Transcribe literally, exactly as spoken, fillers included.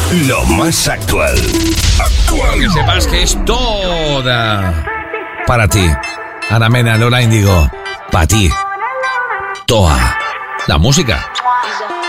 Lo más actual. Actual. Que sepas que es toda para ti. Ana Mena, Lola Índigo, para ti. Toa. La música.